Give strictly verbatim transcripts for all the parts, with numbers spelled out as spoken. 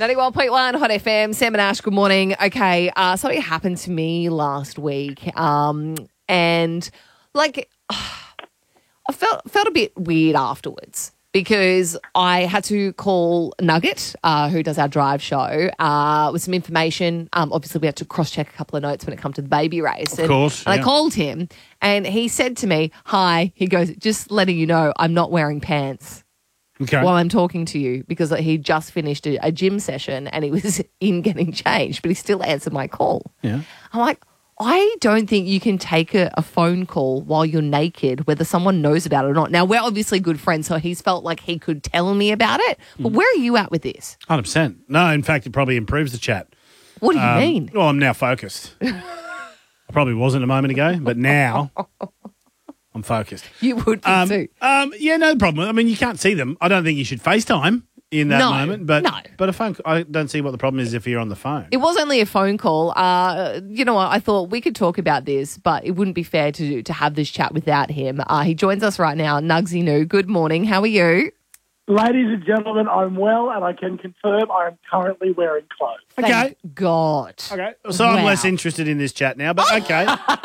ninety-one point one Hot F M, Sam and Ash, good morning. Okay, uh, something happened to me last week, um, and like I felt felt a bit weird afterwards because I had to call Nugget, uh, who does our drive show, uh, with some information. Um, obviously, we had to cross-check a couple of notes when it comes to the baby race. Of and, course, And yeah. I called him, and he said to me, hi, he goes, just letting you know I'm not wearing pants. Okay. While I'm talking to you, because he just finished a, a gym session and he was in getting changed, but he still answered my call. Yeah. I'm like, I don't think you can take a, a phone call while you're naked, whether someone knows about it or not. Now, we're obviously good friends, so he's felt like he could tell me about it. But where are you at with this? one hundred percent. No, in fact, it probably improves the chat. What do you Um, mean? Well, I'm now focused. I probably wasn't a moment ago, but now I'm focused. You would be Um, too. um, yeah, no problem. I mean, you can't see them. I don't think you should FaceTime in that No, moment. But no. but a phone. I don't see what the problem is if you're on the phone. It was only a phone call. Uh, you know what? I thought we could talk about this, but it wouldn't be fair to to have this chat without him. Uh, he joins us right now. Nugsy Noo, good morning. How are you? Ladies and gentlemen, I'm well and I can confirm I am currently wearing clothes. Okay. Thank God. Okay. So I'm Wow. less interested in this chat now, but okay.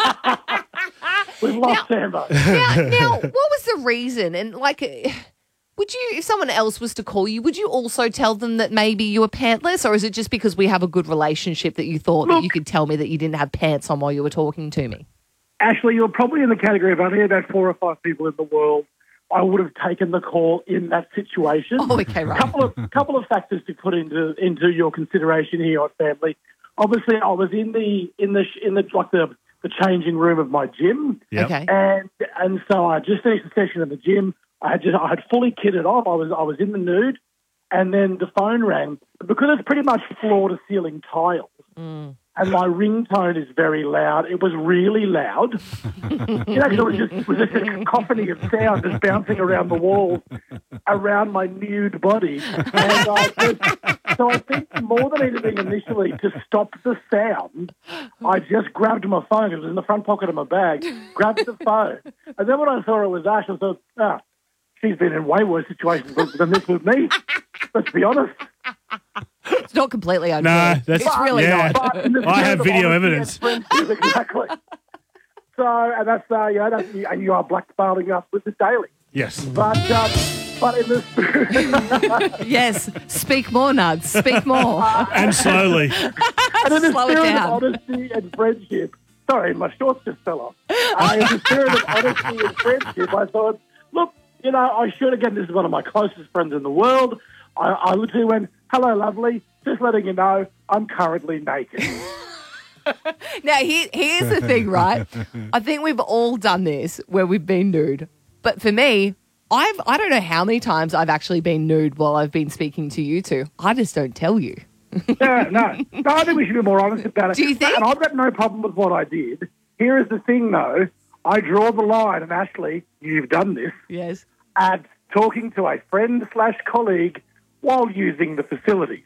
We've lost Sambo. Now, now, what was the reason? And like, uh, would you, if someone else was to call you, would you also tell them that maybe you were pantless, or is it just because we have a good relationship that you thought that Look- you could tell me that you didn't have pants on while you were talking to me? Actually, you're probably in the category of only about four or five people in the world I would have taken the call in that situation. Oh, okay, right. couple of couple of factors to put into into your consideration here, Hot Family. Obviously, I was in the in the in the like the, the changing room of my gym, Yep. Okay. and and so I just finished the session in the gym. I had just I had fully kitted off. I was I was in the nude, and then the phone rang. But because it's pretty much floor to ceiling tiles, and my ringtone is very loud. It was really loud. You know, 'cause it was just, it was just a cacophony of sound just bouncing around the walls around my nude body. And I just, so I think more than anything initially, to stop the sound, I just grabbed my phone. It was in the front pocket of my bag. Grabbed the phone. And then when I saw it was Ash, I thought, ah, she's been in way worse situations than this with me. Let's be honest. It's not completely untrue. No, that's it's really yeah. not. But in the I have spirit of video honesty evidence. and friendship, exactly. So, and that's, uh, you know, that's, and you are blackmailing us with the daily. Yes. But, um, but in the spirit, Yes. Speak more, Nugs. Speak more. And slowly. and in the Slow it spirit down. of honesty and friendship, sorry, my shorts just fell off. Uh, in the spirit of honesty and friendship, I thought, look, you know, I should, again, this is one of my closest friends in the world. I, I literally went, hello, lovely, just letting you know, I'm currently naked. Now, here, here's the thing, right? I think we've all done this where we've been nude. But for me, I've, I don't know how many times I've actually been nude while I've been speaking to you two. I just don't tell you. No, no. No, I think we should be more honest about it. Do you think? And I've got no problem with what I did. Here is the thing, though. I draw the line, and Ashley, you've done this, Yes. at talking to a friend slash colleague while using the facilities.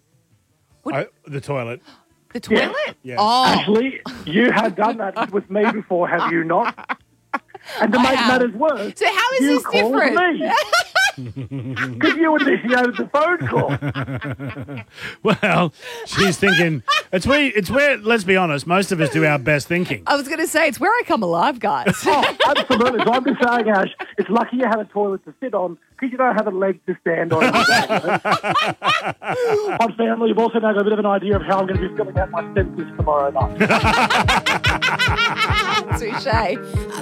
I, the toilet. The toilet? Yeah. Oh, Ashley, you have done that with me before, have you not? And to I make have. matters worse, so how is you this called different? me. Because you initiated the phone call. Well, she's thinking it's where it's where. Let's be honest. Most of us do our best thinking. I was going to say, it's where I come alive, guys. Oh, absolutely. So I'm just saying, Ash, it's lucky you have a toilet to sit on because you don't have a leg to stand on. On family, you've also now got a bit of an idea of how I'm going to be filling out my census tomorrow night. Touche.